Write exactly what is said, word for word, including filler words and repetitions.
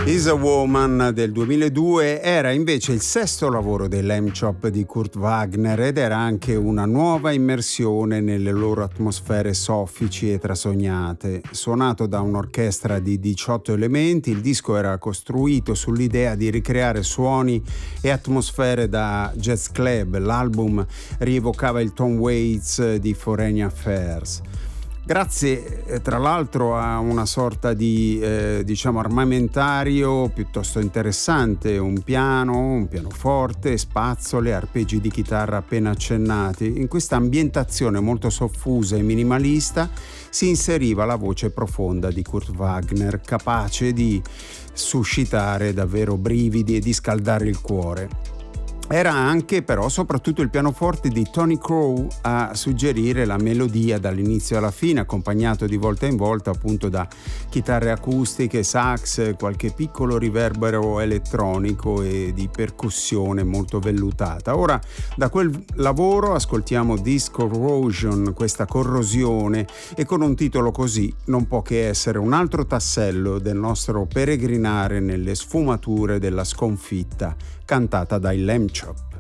Is a Woman del duemiladue era invece il sesto lavoro dei Lamb Chop di Kurt Wagner ed era anche una nuova immersione nelle loro atmosfere soffici e trasognate. Suonato da un'orchestra di diciotto elementi, il disco era costruito sull'idea di ricreare suoni e atmosfere da jazz club. L'album rievocava il Tom Waits di Foreign Affairs. Grazie eh, tra l'altro a una sorta di eh, diciamo armamentario piuttosto interessante, un piano, un pianoforte, spazzole, arpeggi di chitarra appena accennati. In questa ambientazione molto soffusa e minimalista si inseriva la voce profonda di Kurt Wagner, capace di suscitare davvero brividi e di scaldare il cuore. Era anche però soprattutto il pianoforte di Tony Crow a suggerire la melodia dall'inizio alla fine, accompagnato di volta in volta appunto da chitarre acustiche, sax, qualche piccolo riverbero elettronico e di percussione molto vellutata. Ora da quel lavoro ascoltiamo This Corrosion, questa corrosione, e con un titolo così non può che essere un altro tassello del nostro peregrinare nelle sfumature della sconfitta cantata dai Lamb Chop.